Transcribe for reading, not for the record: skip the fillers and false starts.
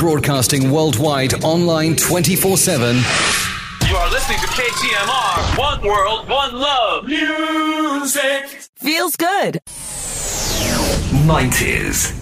Broadcasting worldwide, online 24/7. You are listening to KTMR. One world, one love. Music. Feels good. 90s.